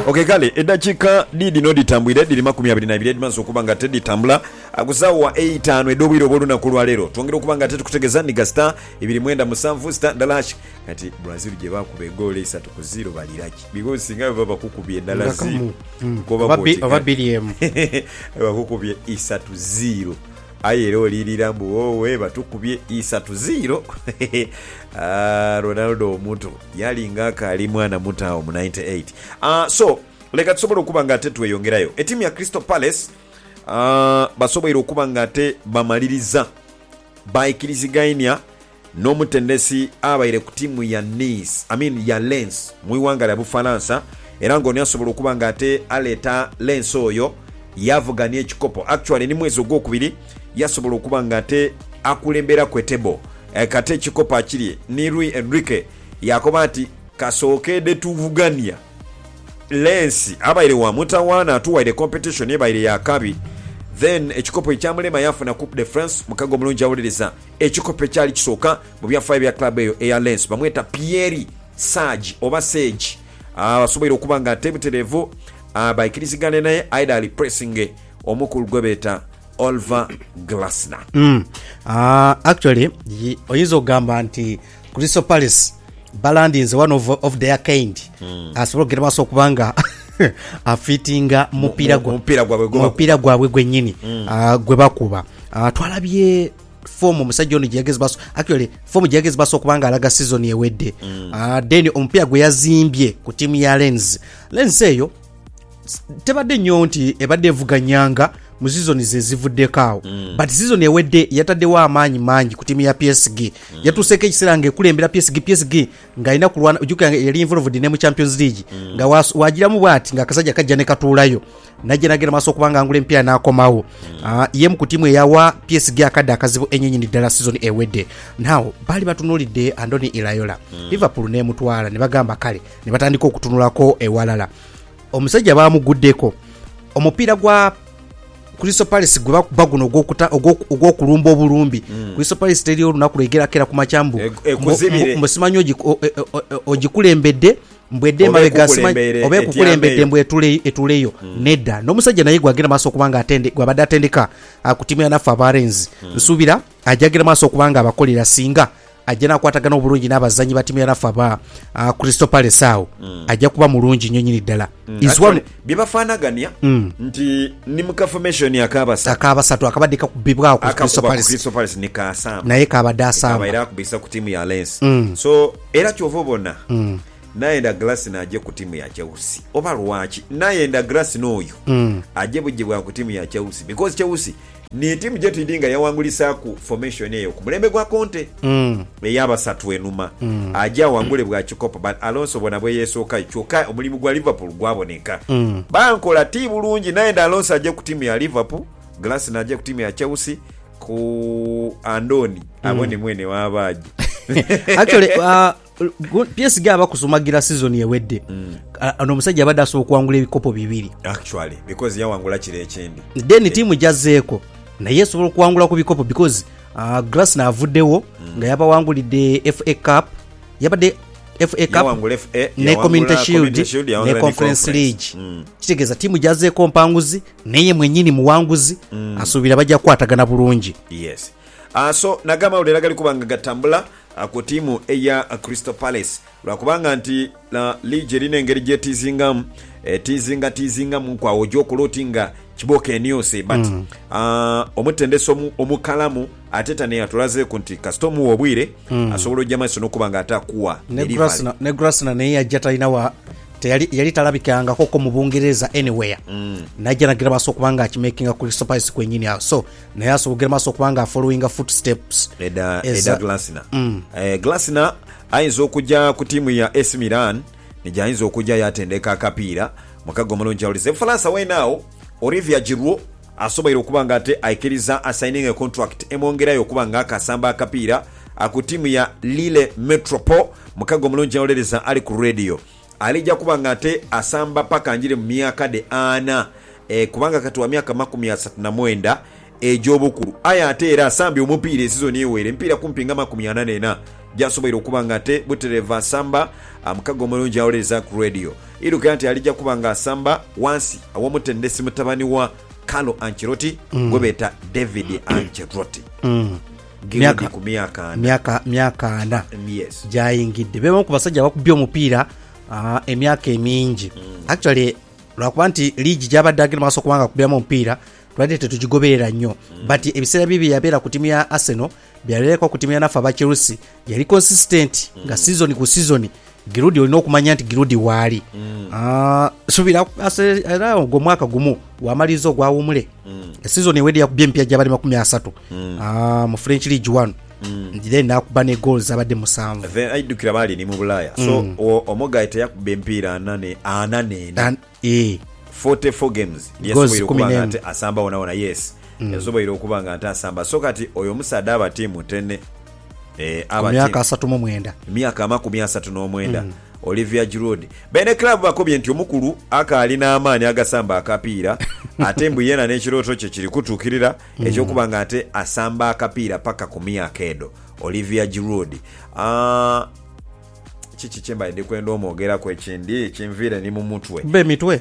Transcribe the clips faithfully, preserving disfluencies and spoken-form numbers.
Okay kale edakika didi no ditambwire diri makumi abiri na ibiri dimanso kubanga tedi tambula akuzawa eitano edobiro boluna kulwa lero twongera kubanga tedi kutegeza ni gasta ibiri mwenda musanvu star dalash kati Brazil je bakuba gole isatu ku zero baliraki bigo singa baba kukubye dalazi ko baba billion bakukubye isatu zero ayero lirirambu wowe batukubye isatu zero ah Ronaldo omuntu yalinga kali mwana mutawo mu ninety-eight. Ah uh, so leka tsobola okubanga ate tweyongerayo etimu ya Crystal Palace ah uh, basobola okubanga ate bamaliriza bayikiriziganya n'omutendesi abaire ku timu ya Nice I mean ya Lens mu iwanga lya Bufaransa era ngo nyasobola okubanga ate aleta Lens oyo yavuganye ekikopo actually ni mwezi ogwokubiri yasobola okubanga ate akulembera kwetebo e, kate ekikopo akiri ni Rui Enrique yakoba ati kasookede tuvugania Lens abaire wa mutawana atuwaire competition ebaire ya kabi then ekikopo ekyamulema yafuna Coupe de France mukago mulungi awuliriza ekikopo ekyali kisooka mu byafayo bya club eyo eya Lens bamweta Pierre Sage oba Sage abasobola okubanga ate buterevu abayikirizigane naye aida ali pressing omukulu gwebeta Oliver Glasner. Mm. Uh, actually, oyizo gamba nti Crystal Palace Balandins one of, of their kind. Mm. Asobola kugera maso kubanga afitinga mupira gwa mupira gwa gwa mupira gwa gwe nyini mm. uh, gwe bakuba. Uh, twalabye form omusajja ono gyagezi baso actually form gyagezi baso kubanga alaga season yewedde. Mm. Uh, then omupira gwe yazimbye ku timu ya Lens. Lens eyo tebadde nnyo nti ebadde evuganyanga mu season ze zivuddeko mm. but season ewedde yataddewo amaanyi mangi ku timu ya P S G mm. yatuseeko ekiseera ng'ekulembera P S G P S G ng'alina kulwana ojuka yali involved ne mu Champions League mm. nga wagiramu bwati ng'akasajja kajja ne katuulayo najja nagenda maaso okubanga angula empira n'akomawo mm. uh, ye mu ku timu eyawa P S G akadde akazibu ennyinyi ddala season ewedde now bali batunuulidde Andoni Iraola mm. Liverpool n'emutwala ne bagamba kale ne batandika okutunulako ewalala omusajja baamuguddeko omupiira gwa Crystal Palace gwe bakuba guno ogwokuta ogwokulumba obulumbi mm. Crystal Palace teriyo olunaku lwegerakera ku macambu musimanyi ogikulembedde mbwedde mabega simanyi oba kukulembedde mbwe etuleyo mm. nedda n'omusajja naye gwagenda maaso okubanga atende gwabadde atendeka ku timu ya nafu abarenzi mm. nsubira ajagenda maaso okubanga abakolera singa ajja nakwatagana obulungi n'abazanyi ba timu ya nafu aba uh, Crystal Palace awo mm. ajja kuba mulungi nnyo nnyini ddala mm. byebafaanaganya mm. nti ni mu confirmation akabasatu akabasatu akabadde kakubibwawo ku Crystal Palace Crystal Palace ne kaasamba naye kabadde asamba kabaira akubisa ku timu ya Lens mm. so era kyova obona mm. nayenda Glasner ajje ku timu ya Chelsea oba lwaki nayenda Glasner oyo mm. ajje bujjibwa ku timu ya Chelsea because Chelsea ni timu jetu idinga yawangulisa ku formation eyo ku mulembe gwa Conte mm. eyabasatu enuma mm. ajja wangule bwa kikopo but Alonso bona bwe yesoka kyoka omulimu gwa Liverpool gwaboneka mm. bankola ti bulungi nayenda Alonso ajje ku timu ya Liverpool Glasner ajje ku timu ya Chelsea ku Andoni mm. abone mwene wabaji actually uh, P S G abakusumagira season yewedde mm. ano musajja abadde asobola okuwangula ebikopo bibiri actually because yawangula kire ekindi then timu jazeeko naye esobola okuwangula ku bikopo because uh, Glasner avuddewo mm. nga yabawangulidde F A Cup yabadde F A Cup ne Community Shield ne Conference League mm. kitegeeza timu jazeeko mpanguzi naye mwennyini muwanguzi mm. asuubira bajja kukwatagana bulungi yes uh, so nagamba olera gali kubanga gatambula uh, ku timu eya uh, Crystal Palace lwakubanga nti la league erina engeri gyetizingamu e, tizinga tizinga mu kwa ojokulotinga kiboke eniose but mm. uh, omutendesa omu, omukalamu ateta ne atulaze kunti customu obwire mm. asobola ojjama sono kubanga atakuwa ne Glasner ne yajja ina wa teyali yali talabikanga koko mu Bungereza anywhere mm. najja nagira maso kubanga akimakinga ku Crystal Palace kwenyini awo so naye asobola maso kubanga following footsteps eda eda Glasner mm. eh, Glasner ayinza okujja ku timu ya A S Milan nija ayinza okujja yatendeka akapiira mukago mulungi awulize Faransa wenaawo Olivier Giroud asobola okubanga ate aikiriza assigning a contract emongerayo okubanga akasamba akapiira ku timu ya Lille Metropole mukago mulungi awuliriza ali ku radio alijja kubanga ate asamba paka njire mu myaka de ana e, kubanga kati wa myaka makumi asatu na mwenda ejobukulu aya ate era asambi omupiira season ewere mpira kumpinga makumi ana na gyasoboire okuba nga ate Butereva asamba mukago omulungi awuliriza ku radio. Iruka nti alijja kuba nga asamba wansi aw'omutendesi mutabani wa Carlo Ancelotti mm. gwe beeta David Ancelotti mm. miaka ku myaka myaka myaka ana yes gyayingidde bemu ku basajja bakubye omupiira uh, emyaka emingi mm. actually lwakuba nti liigi gyabadde agenda maaso kubanga kubiramu omupiira twadde tetugigoberera nnyo mm. but ebiseera bibi yabeera ku timu ya Arsenal byalireko ku timu ya nafa aba Chelsea yali consistent mm. nga season ku season Giroud olina okumanya nti Giroud waali mm. uh, subira era ogwo mwaka gumu wamaliza ogwawumule mm. season ewedde yakubye empya gyabali makumi asatu mm. uh, mu French League one mm. then nakuba ne goals abadde musanvu then aidukira bali ni mu Bulaya so mm. omoga ite yakubye empira anane anane An, eh forty-four games yesoboire okubanga ate asamba wona wona yes mm. yesoboire okubanga ate asamba so kati oyo musada aba timu tene eh abati myaka asatu mu mwenda myaka makumi asatu n'omwenda mm. Olivier Giroud bene club bakobye nti omukulu akali n'amaanyi agasamba akapiira ate mbu yena n'ekirooto kye kiri kutuukirira mm. ekyokubanga ate asamba akapiira paka ku myaka edo Olivier Giroud ah chichi chemba ende kwenda omogera ku ekindi kimvire ni mu mutwe be mitwe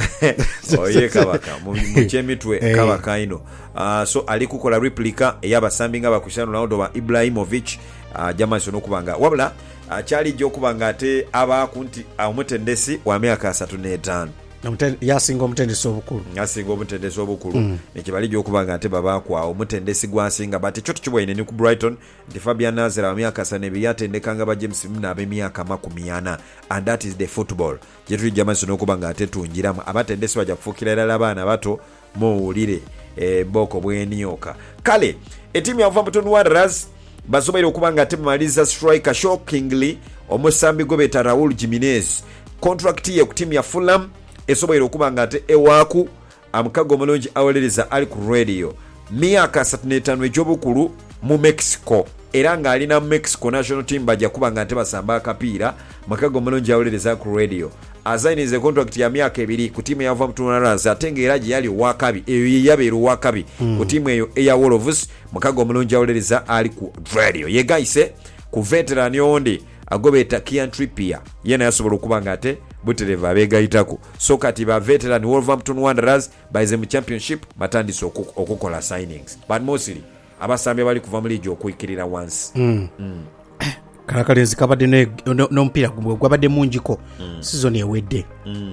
oye kabaka mu chemitwe hey. Kabaka ino uh, so ali kukola replica eyabasambi nga bakushano Ronaldo wa Ibrahimovic uh, jamanso nokubanga wabula uh, chali jo kubanga ate aba kunti omutendesi uh, wa myaka asatu n'etaano yasinga omutendesi obukulu yasinga omutendesi obukulu mm. nekibali jo kubanga ate baba kwa omutendesi gwasinga bate kyo tukibwine ni ku Brighton ndi Fabian Nazera wa myaka asatu byatendekanga ba James Mna abe myaka makumi ana and that is the football jetuli jamanso nokubanga ate tunjiramu abatendesi baja kufukira era abana bato muwulire e boko bwenioka kale etimu ya Wolverhampton Wanderers basobaire okubanga ate maliza striker shockingly omusambi gobeta Raul Jimenez contract ye ku timu ya Fulham esoboire okubanga ate ewaku amukago omulungi awuliriza ali ku radio myaka asatu n'etaano egy'obukulu mu Mexico era nga alina Mexico national team bajja kubanga ate basamba akapiira mukago omulungi awuliriza ku radio azainize contract ya myaka ebiri ku timu ya Wolverhampton Wanderers ate ng'era gye yali wakabi eyo yabeera wakabi mm. ku timu eyo eya Wolves mukago omulungi awuliriza ali ku radio yegaise ku veteran ondi agobeta Kian Trippier yena yasobola okubanga ate Butereva abegayitako so kati ba veteran Wolverhampton Wanderers baize mu championship batandise okukola signings but mostly abasambi bali kuva mu league okuyikirira once mm. mm. kalakalenzi kabadde n'omupiira no, no gwabadde munjiko mm. season ewedde mm.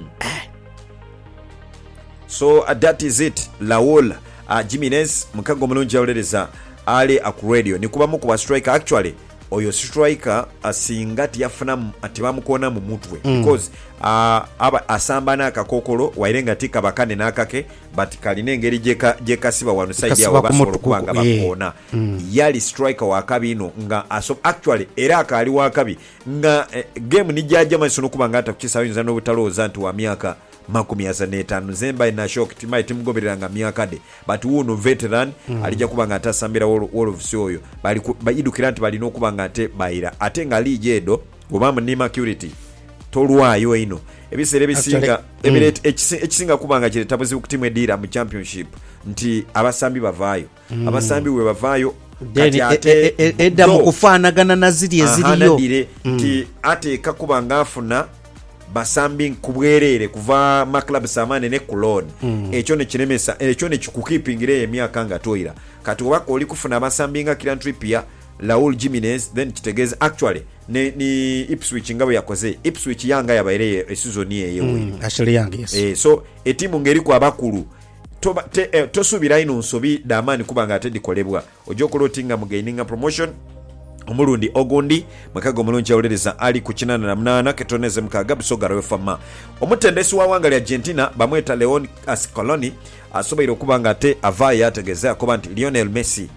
so uh, that is it Raul uh, Jimenez mukago omulungi awuliriza ali aku radio ni kubamu ku ba striker actually oyo striker asinga tiyafunamu ati bamukona mu mutwe mm. because uh, aba asamba n'akakokolo wairenga tika bakane n'akake but kalina engeri gyekasiba wano side yawo basobola okubanga bakona mm. yali striker wakabi ino nga aso actually era akali wakabi nga eh, game ni jajja maso nokubanga atakukisaayinza n'obutalooza nti wa myaka makumi asatu n'etaano zemba ina shock timai timugobereranga myaka de but uno veteran mm. alijja kubanga atasambira Wolves oyo bali bayidukira nti balina okubanga ate bayira ate nga liije edo obama ni security tolwayo ino ebiseera ebisinga emirate mm. ekisinga kubanga kire tabuzi ku timu edira mu championship nti abasambi bavaayo mm. abasambi we bavaayo kati ate edda mu kufaanagana na ziri eziriyo nti ate kakubanga afuna basambi kubwerere kuva ma club samane ne Cologne mm. ekyo ne kiremesa ekyo ne kikukipingire emyaka nga toira kati obako oli kufuna basambi nga Kian Trippier Raul Jimenez then kitegeza actually ne ni Ipswich ngabo yakoze Ipswich yanga yabaire e season ye yewe mm. actually yanga yes eh so etimu ngeri kwa bakulu to te, eh, tosubira ino nsobi damani kubanga ate dikolebwa ojokolotinga mu gaininga promotion omulundi ogundi makago mulungi awuliriza ali ku kinana na munana ketoneze mukaga bisogaro fama omutendesi wa wanga lya Argentina bamweta Leon Ascoloni asobaire okubanga ate avaya ategeza akoba nti Lionel Messi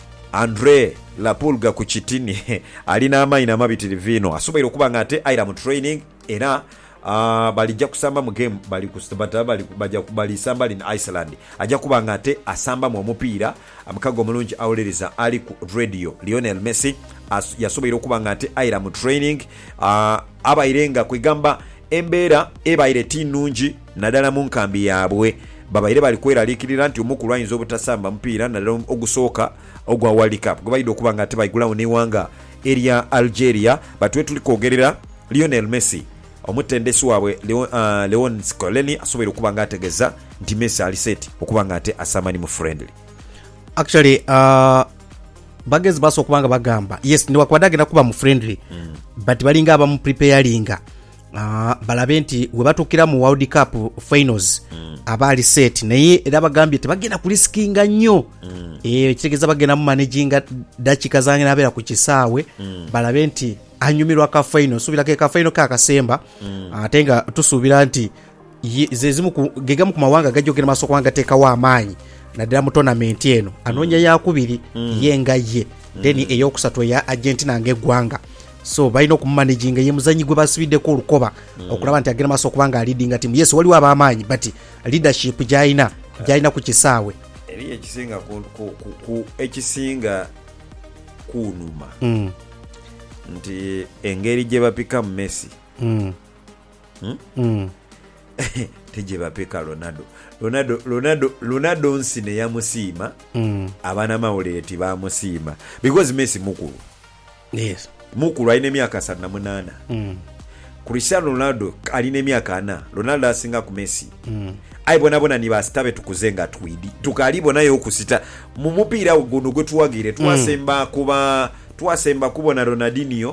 Andre La Pulga ku kitini alina amaina mabitirivino asobaire okubanga ate aira mu training era Uh, balijja kusamba mu game bali kustabata bali bajja bali samba in Iceland ajja kubanga ate asamba mu omupiira amakago mulungi awuliriza ali ku radio Lionel Messi yasobaire okubanga ate aira mu training uh, abairenga kwigamba embeera ebaire tinungi nadala mu nkambi yabwe babaire bali kweralikirira nti omukulu ayinza obutasamba mupiira nadala ogusooka ogwa World Cup gwabaide okubanga ate bayigulawo ne wanga erya Algeria batwe tuli kwogerera Lionel Messi omutendesi waabwe Leon, uh, Leon Scoleni asobola okuba nga ategeza nti Messi ali set okuba nga ate asamani mu friendly. Actually uh, bagezi baso okubanga bagamba yes ndi wakwadagenda kuba mu friendly mm. but balinga abamu preparinga uh, balabe nti we batukira mu World Cup finals mm. abali set naye era bagambye tebagenda kuliskinga nnyo mm. eh kitegeza bagenda mu managing dakika zange nabera ku kisaawe mm. balabe nti anyumirwa ka final subira ke ka final ka kasemba mm. atenga tusubira nti zezimu gegamu ku mawanga gajogera maso kwanga teka wa amanyi naddala mu tournament eno anonya yakubiri mm. yenga ye mm. then eyokusatu ya Argentina ngegwanga so balina okumanaginga ye muzanyi gwe basibidde ko olukoba mm. okulaba nti agenda maso kubanga leading team yes wali waba amanyi but leadership jaina jaina ku kisaawe eri ekisinga ku, ku, ku, ku ekisinga kunuma mm. nti engeri gye bapika Messi mm. hmm? mm. teje bapika Ronaldo Ronaldo Ronaldo Ronaldo nsine yamusiima mm. abana mawulire tibamusiima because Messi mukulu yes mukulu alina emyaka asatu na munaana mm. Cristiano Ronaldo alina emyaka ana Ronaldo asinga ku Messi mm. ai bona bona ni basitabe tukuzenga twidi tukalibo nayo okusit mu mupiira guno gwe tuwagire twasemba mm. kuba twasemba kubona Ronaldinho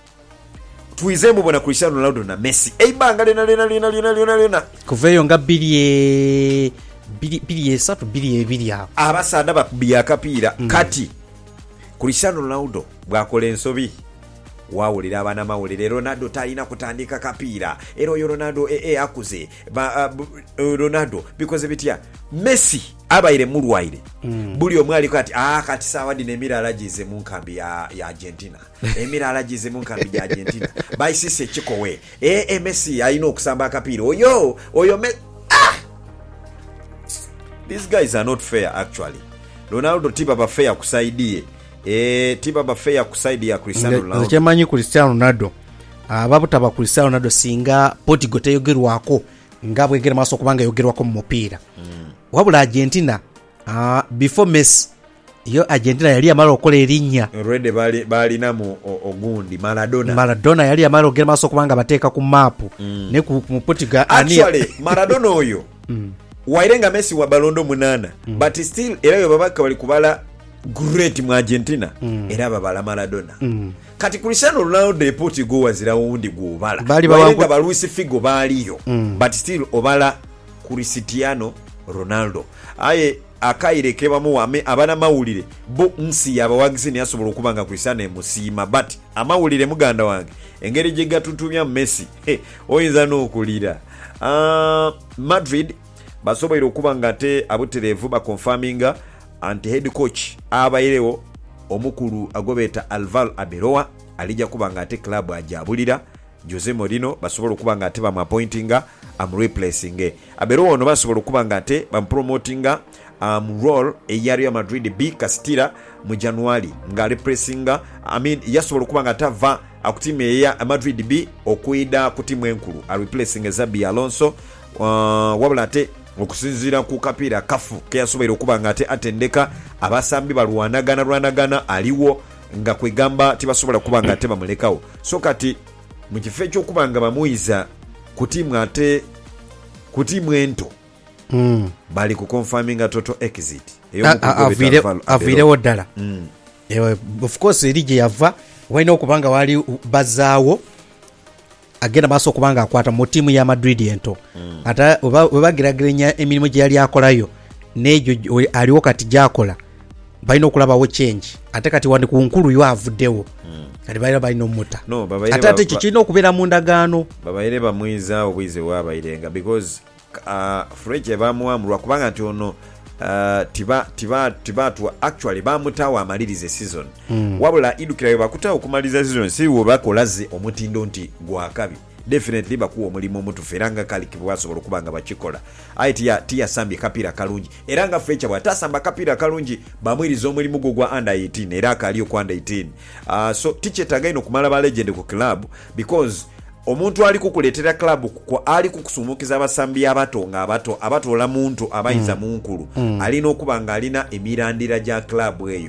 tuize mubona Cristiano Ronaldo na Messi eibanga lena lena lena lena lena lena kuveyo nga bilie bilie satu bilie bilia abasanda bakubiya kapiira mm. kati Cristiano Ronaldo bwakola ensobi wawulira abana mawulire Ronaldo talina kutandika kapiira era oyo Ronaldo e, e akuze ba, uh, Ronaldo because bitya Messi abaire mulwaire mm. buli omwali kati ah kati sawa dine emirala gize mu nkambi ya, ya Argentina emirala gize mu nkambi ya Argentina baisise chikowe e, e Messi alina okusamba kapiira oyo oyo me ah! These guys are not fair actually. Ronaldo tiba ba fair kusaidie eh tiba ba fair kusaidia Cristiano Ronaldo chemanyi Cristiano Ronaldo ababutaba Cristiano Ronaldo singa Portugal teyogerwako ngabwe ngere maso kubanga yogerwako mu mupiira mm. wabula Argentina uh, before Messi yo Argentina yali amalo okola erinnya Rede bali bali na mu ogundi Maradona Maradona yali amalo ogera maso kubanga bateeka ku map mm. ne ku mu Portugal actually Maradona oyo mm. wairenga Messi wa balondo munana mm. but still era yo babaka bali kubala great mu Argentina mm. era babala Maradona mm. kati Cristiano Ronaldo e Portugal wazira wundi gubala wairenga ba Luis Figo baliyo mm. but still obala Cristiano Ronaldo aye akayirekeba mu wame abana mawulire bo nsi yabawagizi ne asobola okubanga Cristiano emusiima but amawulire muganda wange engeri gye gatutumya Messi hey, oyinza n'okulira uh, Madrid basobola okubanga te abuterevu ba confirminga anti head coach abayirewo omukulu agobeta Alvaro Arbeloa alija kubanga ate club ajabulira Jose Mourinho basobola okubanga ate bam appointinga am replacing Arbeloa no basobola okubanga ate bam promotinga um, role eya Real Madrid B Castilla mu January nga replacinga I mean yasobola okubanga tava akutimu eya Madrid B okuida kutimu enkulu a replacing Xabi Alonso uh, wabula ate okusinzira ku kapiira kafu ke yasobola okubanga ate atendeka abasambi balwanagana lwanagana aliwo nga kwegamba tibasobola kubanga ate bamulekawo so kati mu kifo ky'okubanga bamuyiza ku timu ate ku timu ento mm. bali ku confirming total exit avirewo ddala mm. of course erije yava walina okubanga wali bazaawo agenda maaso okubanga akwata mu timu ya Madrid ento mm. ata webagirageranya emirimu gye yali akolayo nejo aliwo kati gyakola balina okulabawo change ate kati wandi ku nkulu yo avuddewo mm. kati balina balina omuta no, ate ate kikirina okubeera mu ndagaano babayire bamwiza obwize wabayirenga because uh, French bamuwamulwa kubanga nti ono uh, tiba tiba tiba tu actually bamutawa amalirize season mm. wabula idukira bakutawo kumaliza season si wo bakolaze omutindo nti gwakabi definitely bakuwa omulimu omutuferanga kali kibwasobola okubanga bakikola ayi tiya tiya sambi kapira kalungi era nga French bwatasamba kapira kalungi bamwiriza omulimu gwo gwa under eighteen era akaliyo ku under eighteen uh, so tichetaga ino kumala ba legend ku club because omuntu ali kukuletera club kwa ali kukusumukiza abasambi abato nga abato abatola muntu abayiza mm. munkulu mm. alina okubanga alina emirandira ja club eyo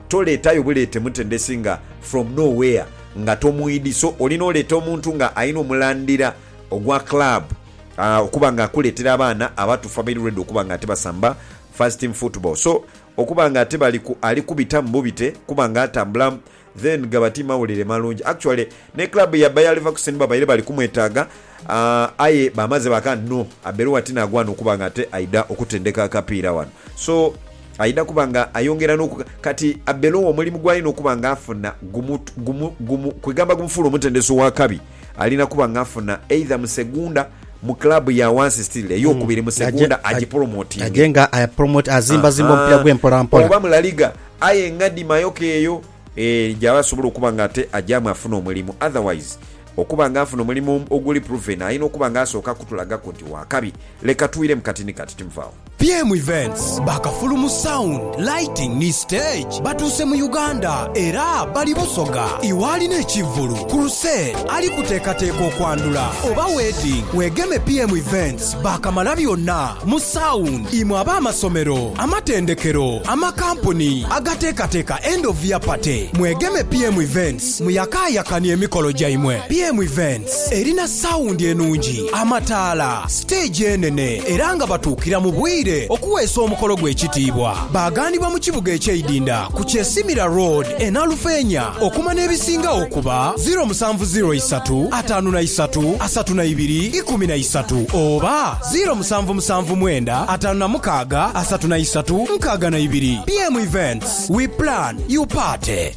toleetayo buleete mutendesi nga from nowhere nga tomuyidi. So olina oleeta omuntu nga ayina omulandira ogwa club uh, okuba nga akuleetera abaana abatufa bairwedde okuba nga ate basamba first team football. So okuba nga ate bali ali kubita mbubite kuba nga atambula then gabati mawulire malungi. Actually ne club ya Bayer Leverkusen babaire bali kumwetaaga uh, aye bamaze baka no aberu watina agwana okuba nga ate aida okutendeka akapiira wano. So aida kubanga ayongera n'oku kati abelo omulimu gwali n'okubanga afuna gumu gumu gumu kwegamba gumufulu omutendeso wa kabi alina kubanga afuna either mu segunda mu club ya wansi still eyo mm. kubiri mu segunda agipromoting agenga aya promote azimba zimbo mpira gw'empola mpola oba mu La Liga aye ngadi mayoke eyo eh jaba sobolo okubanga ate ajamu afuna omulimu. Otherwise okubanga afuna omulimu oguli proven ayina okubanga asooka kutulaga kuti wa kabi leka tuwire mukatini kati timfaawo. P M Events bakafulumu sound lighting ni stage batuse mu Uganda era bali Busoga iwali n'ekivulu crusade ali kuteekateeka okwandula oba wedding wegeme P M Events bakamala byonna mu sound imwe aba amasomero amatendekero amakampuni agateekateeka end of year party mwegeme P M Events muyakaayakani emikolo gyaimwe. P M Events erina sound enungi amataala stage enene era nga batuukira mu bwire okuweesa omukolo gw'ekitiibwa. Baagandibwa mu kibuga eky'Eidinda ku Kyesimira Road enalufeenya okuma n'ebisinga okuba zero seven zero three five three three two one three oba zero seven seven nine five six three three six two. P M Events, we plan, you party.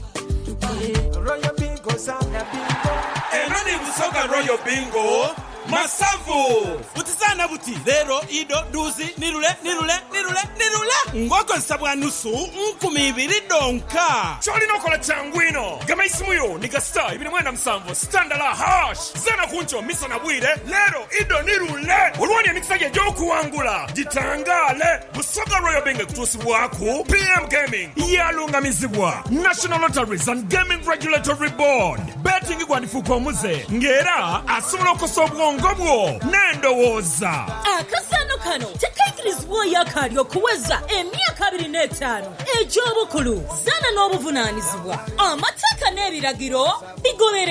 Enani Busoga Royal Bingo Masavu utizana buti lero ido duzi nirule nirule nirule nirule ngoko nsabwa nusu nkumi ibiri donka choli nokola changwino gama isimuyo nika star ibiri mwenda msamvu standala hash zana kuncho misa na bwire lero ido nirule ulwani ya nikisage joku wangula jitangale Busoga Royal Bingo kutusi waku P M Gaming yalunga mizigwa National Lotteries and Gaming Regulatory Board betting kwa nifuko muze ngera asumula kosobwa ngobwo nendowoza akasano kano tekaikirizibwa yakali okuweza emyaka abiri n'etaano egy'obukulu zana n'obuvunaanyizibwa amateeka n'ebiragiro bigobere.